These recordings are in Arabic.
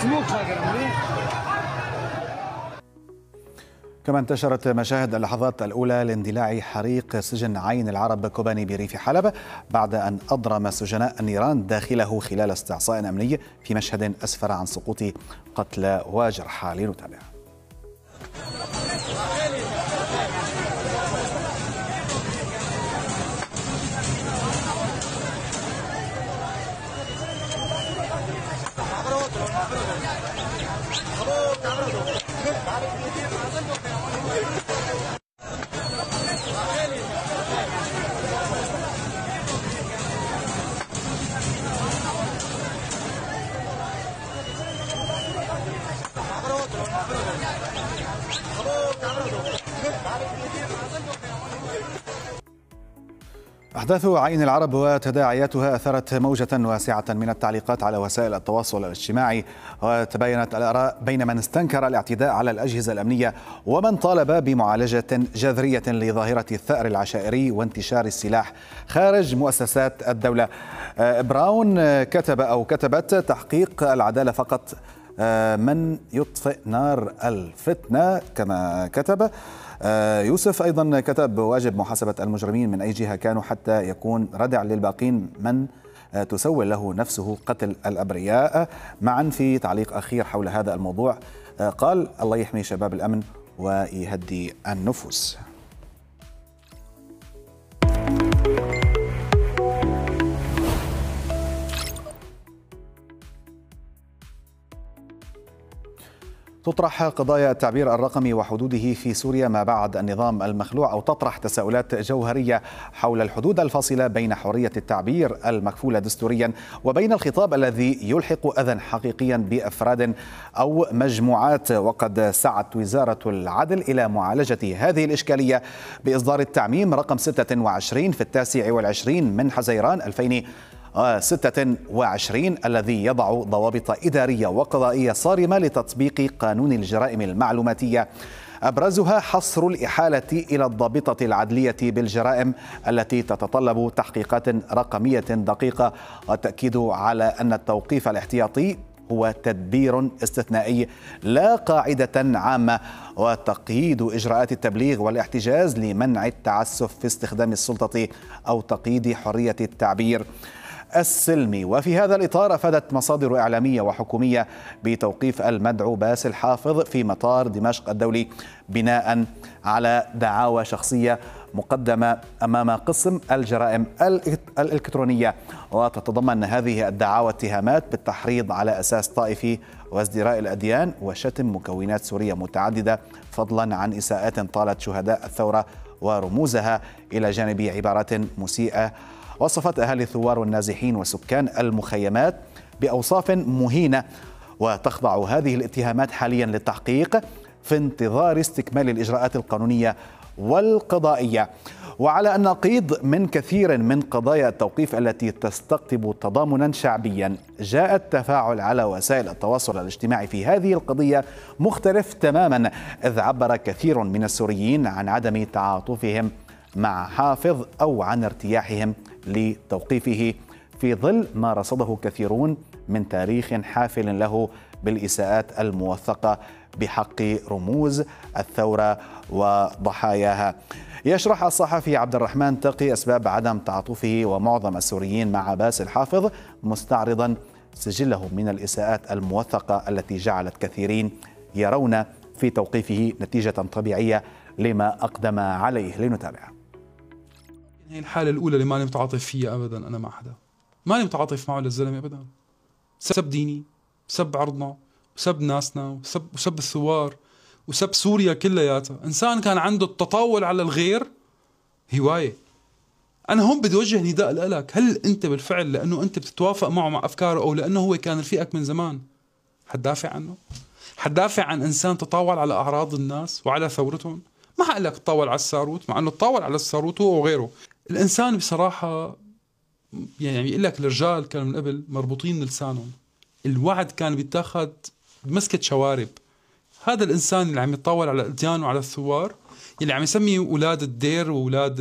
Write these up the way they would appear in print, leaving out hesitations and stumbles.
كما انتشرت مشاهد اللحظات الأولى لاندلاع حريق سجن عين العرب كوباني بريف حلب بعد أن أضرم السجناء النيران داخله خلال استعصاء أمني في مشهد أسفر عن سقوط قتلى وجرحى. لنتابع. أحداث عين العرب وتداعياتها أثرت موجة واسعة من التعليقات على وسائل التواصل الاجتماعي، وتباينت الآراء بين من استنكر الاعتداء على الأجهزة الأمنية ومن طالب بمعالجة جذرية لظاهرة الثأر العشائري وانتشار السلاح خارج مؤسسات الدولة. براون كتب أو كتبت: تحقيق العدالة فقط، من يطفئ نار الفتنة. كما كتب يوسف أيضا كتب: واجب محاسبة المجرمين من أي جهة كانوا حتى يكون ردع للباقين من تسول له نفسه قتل الأبرياء. معا في تعليق أخير حول هذا الموضوع قال: الله يحمي شباب الأمن ويهدي النفوس. تطرح قضايا التعبير الرقمي وحدوده في سوريا ما بعد النظام المخلوع، أو تطرح تساؤلات جوهرية حول الحدود الفاصلة بين حرية التعبير المكفولة دستوريا وبين الخطاب الذي يلحق أذى حقيقيا بأفراد أو مجموعات. وقد سعت وزارة العدل إلى معالجة هذه الإشكالية بإصدار التعميم رقم 26 في 29 من حزيران 2026 الذي يضع ضوابط إدارية وقضائية صارمة لتطبيق قانون الجرائم المعلوماتية، أبرزها حصر الإحالة إلى الضابطة العدلية بالجرائم التي تتطلب تحقيقات رقمية دقيقة، والتأكيد على أن التوقيف الاحتياطي هو تدبير استثنائي لا قاعدة عامة، وتقييد إجراءات التبليغ والاحتجاز لمنع التعسف في استخدام السلطة أو تقييد حرية التعبير السلمي. وفي هذا الإطار أفادت مصادر إعلامية وحكومية بتوقيف المدعو باسل حافظ في مطار دمشق الدولي بناء على دعاوى شخصية مقدمة أمام قسم الجرائم الإلكترونية، وتتضمن هذه الدعاوى اتهامات بالتحريض على أساس طائفي وازدراء الأديان وشتم مكونات سورية متعددة، فضلا عن إساءات طالت شهداء الثورة ورموزها إلى جانب عبارات مسيئة وصفت أهالي الثوار والنازحين وسكان المخيمات بأوصاف مهينة. وتخضع هذه الاتهامات حاليا للتحقيق في انتظار استكمال الإجراءات القانونية والقضائية. وعلى النقيض من كثير من قضايا التوقيف التي تستقطب تضامنا شعبيا، جاء التفاعل على وسائل التواصل الاجتماعي في هذه القضية مختلف تماما، إذ عبر كثير من السوريين عن عدم تعاطفهم مع حافظ أو عن ارتياحهم لتوقيفه في ظل ما رصده كثيرون من تاريخ حافل له بالإساءات الموثقة بحق رموز الثورة وضحاياها. يشرح الصحفي عبد الرحمن تقي أسباب عدم تعاطفه ومعظم السوريين مع باسل حافظ، مستعرضا سجله من الإساءات الموثقة التي جعلت كثيرين يرون في توقيفه نتيجة طبيعية لما أقدم عليه. لنتابع. هي الحالة الأولى اللي ماني متعاطف فيها أبدا. أنا مع حدا ماني متعاطف معه للزلمة أبدا. سب ديني، سب عرضنا، وسب ناسنا، وسب الثوار، وسب سوريا كلياتها. إنسان كان عنده التطاول على الغير هواية. أنا هون بدي أوجه نداء لك، هل أنت بالفعل لأنه أنت بتتوافق معه مع أفكاره أو لأنه هو كان رفيقك من زمان حتدافع عنه؟ حتدافع عن إنسان تطاول على أعراض الناس وعلى ثورتهم؟ ما حقلك تطاول على الساروت، مع أنه تطاول على الساروت هو وغيره. الإنسان بصراحة يعني يقول لك الرجال كانوا من قبل مربوطين لسانهم، الوعد كان بيتاخد بمسكة شوارب. هذا الإنسان اللي عم يتطاول على الأديان وعلى الثوار، اللي عم يسمي أولاد الدير وأولاد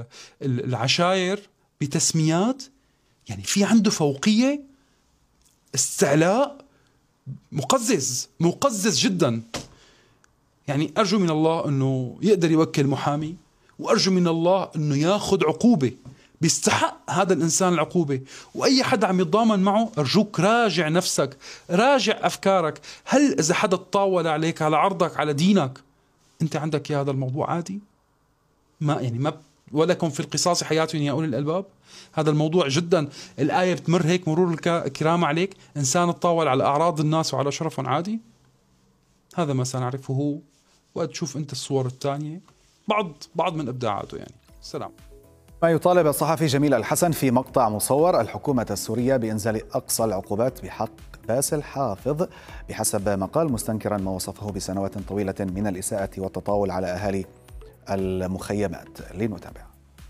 العشاير بتسميات، يعني في عنده فوقية، استعلاء، مقزز جدا. يعني أرجو من الله أنه يقدر يوكل محامي، وأرجو من الله أنه ياخذ عقوبة، بيستحق هذا الإنسان العقوبة. وأي حدا عم يتضامن معه أرجوك راجع نفسك، راجع أفكارك. هل إذا حدا تطاول عليك على عرضك على دينك أنت عندك يا هذا الموضوع عادي؟ ما ولكم في القصاص حياة يا أولي الألباب. هذا الموضوع جدا الآية بتمر هيك مرور الكرام عليك. إنسان تطاول على أعراض الناس وعلى شرفهم عادي؟ هذا ما سنعرفه وقت تشوف أنت الصور الثانية، بعض من إبداعاته. يعني السلام. ما يطالب الصحفي جميل الحسن في مقطع مصور الحكومة السورية بإنزال أقصى العقوبات بحق باسل حافظ بحسب ما قال، مستنكرا ما وصفه بسنوات طويلة من الإساءة والتطاول على أهالي المخيمات. لنتابع.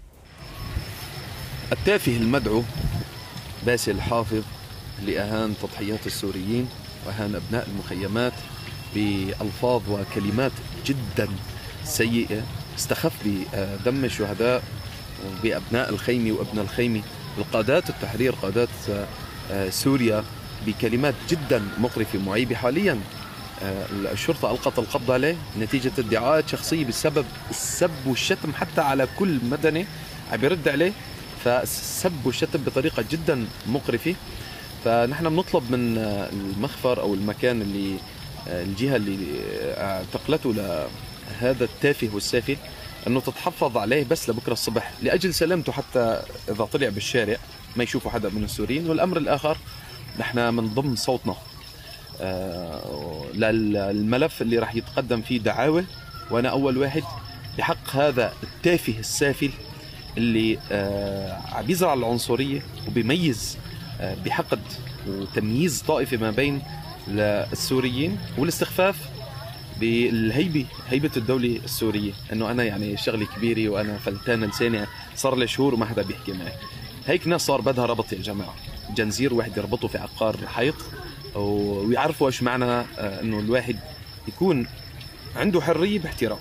التافه المدعو باسل حافظ اللي أهان تضحيات السوريين وأهان أبناء المخيمات بألفاظ وكلمات جدا سيئة، استخف بدم الشهداء وبأبناء الخيمة وابن الخيمة، القادات التحرير، قادات سوريا، بكلمات جدا مقرفة معيبة. حاليا الشرطة ألقت القبض عليه نتيجة ادعاءات شخصية بسبب السب والشتم حتى على كل مدني عم يرد عليه، فالسب والشتم بطريقة جدا مقرفة. فنحن بنطلب من المخفر أو المكان اللي الجهة اللي اعتقلته لهذا التافه والسافل أنه تتحفظ عليه بس لبكرة الصبح لأجل سلامته، حتى إذا طلع بالشارع ما يشوفوا حدا من السوريين. والأمر الآخر، نحن من ضمن صوتنا للملف اللي راح يتقدم فيه دعاوى، وأنا أول واحد، بحق هذا التافه السافل اللي عم بيزرع العنصرية وبيميز بحقد وتمييز طائفة ما بين السوريين، والاستخفاف هيبة الدولة السورية، انه انا يعني شغلي كبيرة وانا فلتان لساني صار لي شهور وما حدا بيحكي معي. هيك ناس صار بدها ربط يا جماعة، جنزير واحد يربطه في عقار حيط ويعرفوا ايش معنى انه الواحد يكون عنده حرية باحترام.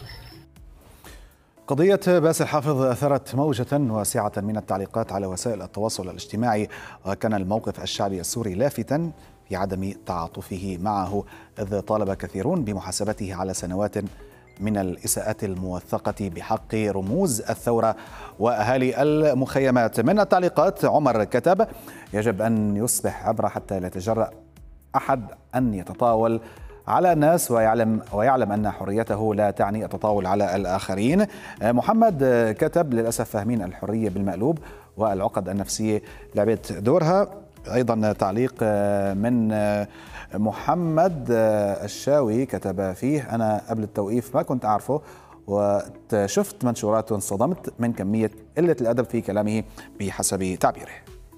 قضية باسل حافظ أثرت موجة واسعة من التعليقات على وسائل التواصل الاجتماعي، وكان الموقف الشعبي السوري لافتاً في عدم تعاطفه معه، إذ طالب كثيرون بمحاسبته على سنوات من الإساءات الموثقة بحق رموز الثورة وأهالي المخيمات. من التعليقات عمر كتب: يجب أن يصبح عبرة حتى لا يتجرأ أحد أن يتطاول على الناس ويعلم أن حريته لا تعني التطاول على الآخرين. محمد كتب: للأسف فاهمين الحرية بالمقلوب والعقد النفسية لعبت دورها. أيضا تعليق من محمد الشاوي كتب فيه: أنا قبل التوقيف ما كنت أعرفه، وشفت منشوراته انصدمت من كمية قلة الأدب في كلامه بحسب تعبيره.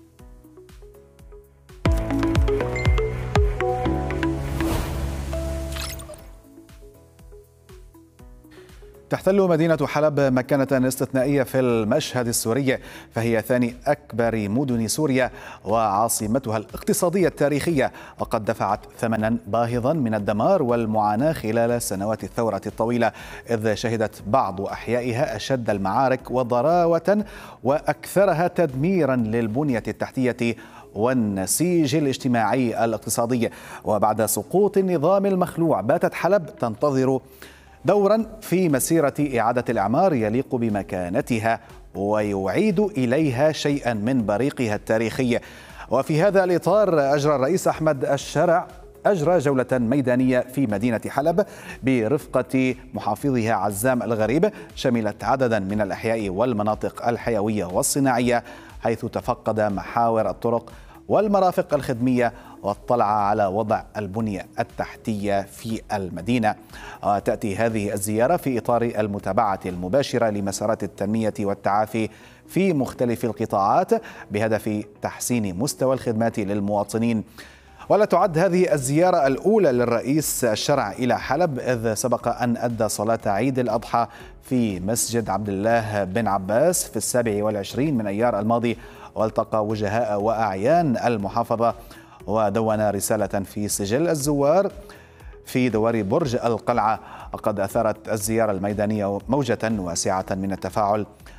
تحتل مدينة حلب مكانة استثنائية في المشهد السوري، فهي ثاني أكبر مدن سوريا وعاصمتها الاقتصادية التاريخية، وقد دفعت ثمنا باهظا من الدمار والمعاناة خلال سنوات الثورة الطويلة، إذ شهدت بعض أحيائها أشد المعارك وضراوة وأكثرها تدميرا للبنية التحتية والنسيج الاجتماعي الاقتصادي. وبعد سقوط النظام المخلوع باتت حلب تنتظر دورا في مسيرة إعادة الإعمار يليق بمكانتها ويعيد إليها شيئا من بريقها التاريخي. وفي هذا الإطار أجرى الرئيس أحمد الشرع جولة ميدانية في مدينة حلب برفقة محافظها عزام الغريب، شملت عددا من الأحياء والمناطق الحيوية والصناعية، حيث تفقد محاور الطرق والمرافق الخدمية واطلع على وضع البنية التحتية في المدينة. تأتي هذه الزيارة في إطار المتابعة المباشرة لمسارات التنمية والتعافي في مختلف القطاعات بهدف تحسين مستوى الخدمات للمواطنين. ولا تعد هذه الزيارة الأولى للرئيس الشرع إلى حلب، إذ سبق أن أدى صلاة عيد الأضحى في مسجد عبد الله بن عباس في 27 من أيار الماضي، والتقى وجهاء وأعيان المحافظة، ودون رسالة في سجل الزوار في دوار برج القلعة. وقد أثارت الزيارة الميدانية موجة واسعة من التفاعل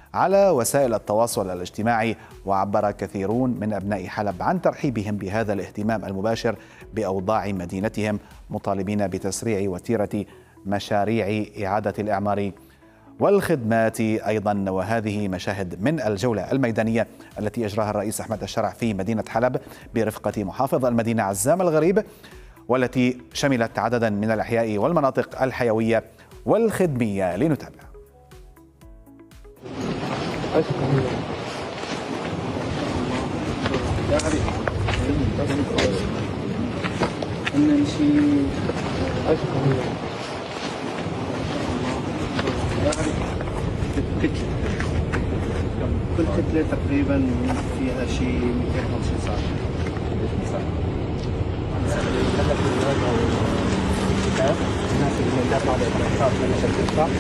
على وسائل التواصل الاجتماعي، وعبر كثيرون من أبناء حلب عن ترحيبهم بهذا الاهتمام المباشر بأوضاع مدينتهم، مطالبين بتسريع وتيرة مشاريع إعادة الإعمار والخدمات أيضا. وهذه مشاهد من الجولة الميدانية التي أجراها الرئيس أحمد الشرع في مدينة حلب برفقة محافظ المدينة عزام الغريب، والتي شملت عددا من الأحياء والمناطق الحيوية والخدمية. لنتابع. كل كتلة تقريبا فيها شيء 250 ساعة. الناس اللي دافعوا على الإشراف من الإشراف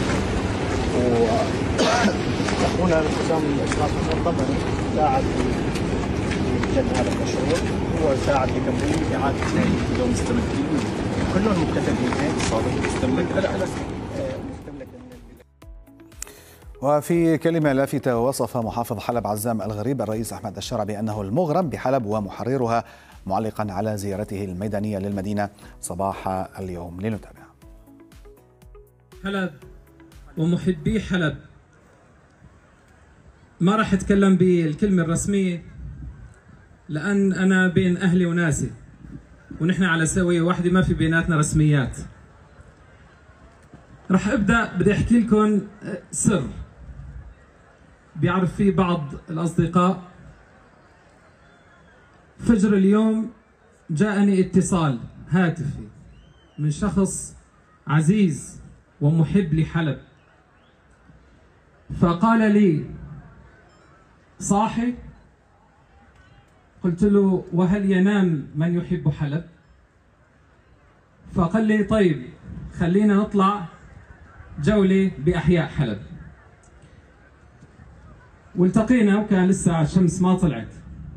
وأخونا الحسام من الإشراف طبعا ساعد في جد هذا المشروع، هو ساعد في تمويل إعادة اليوم مستملكين كلهم مكتفين صادق مستملك. وفي كلمة لافتة وصف محافظ حلب عزام الغريب الرئيس أحمد الشرع بأنه المغرم بحلب ومحررها، معلقا على زيارته الميدانية للمدينة صباح اليوم. لنتابع. حلب ومحبي حلب، ما راح أتكلم بالكلمة الرسمية لأن أنا بين أهلي وناسي ونحن على سوية واحدة، ما في بيناتنا رسميات. راح بدي أحكي لكم سر بيعرف فيه بعض الأصدقاء. فجر اليوم جاءني اتصال هاتفي من شخص عزيز ومحب لحلب، فقال لي صاحي؟ قلت له وهل ينام من يحب حلب؟ فقال لي طيب خلينا نطلع جولة بأحياء حلب. والتقينا وكان لسه الشمس ما طلعت،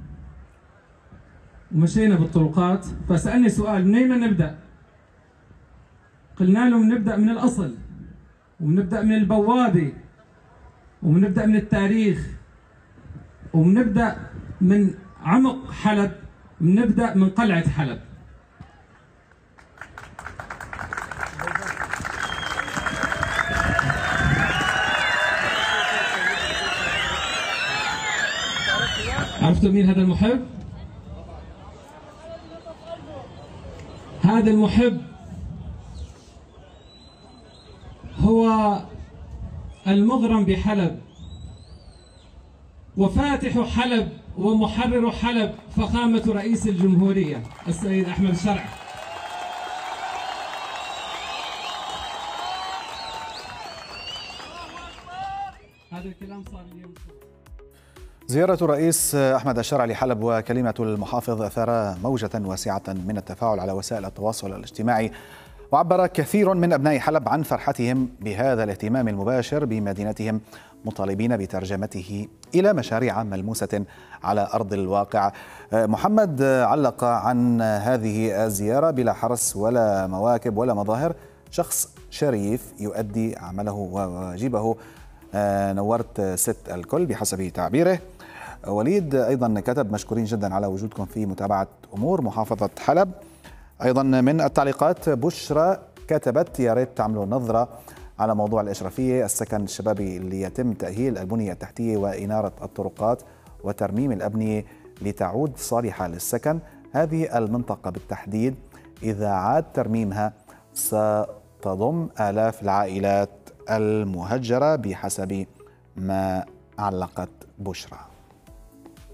ومشينا بالطرقات، فسألني سؤال منين نبدأ؟ قلنا له بنبدأ من الأصل، وبنبدأ من البوابة، وبنبدأ من التاريخ، وبنبدأ من عمق حلب، بنبدأ من قلعة حلب. عرفتوا مين هذا المحب؟ هذا المحب هو المغرم بحلب وفاتح حلب ومحرر حلب، فخامة رئيس الجمهورية السيد أحمد الشرع. هذا الكلام صار اليوم. زيارة الرئيس أحمد الشرع لحلب وكلمة المحافظ أثار موجة واسعة من التفاعل على وسائل التواصل الاجتماعي، وعبر كثير من أبناء حلب عن فرحتهم بهذا الاهتمام المباشر بمدينتهم، مطالبين بترجمته إلى مشاريع ملموسة على أرض الواقع. محمد علق عن هذه الزيارة بلا حرص ولا مواكب ولا مظاهر، شخص شريف يؤدي عمله وواجبه. نورت ست الكل بحسب تعبيره. وليد أيضا كتب مشكورين جدا على وجودكم في متابعة أمور محافظة حلب. أيضا من التعليقات بشرى كتبت يا ريت تعملوا نظرة على موضوع الإشرافية، السكن الشبابي اللي يتم تأهيل البنية التحتية وإنارة الطرقات وترميم الأبنية لتعود صالحة للسكن. هذه المنطقة بالتحديد إذا عاد ترميمها ستضم آلاف العائلات المهجرة بحسب ما علقت بشرى.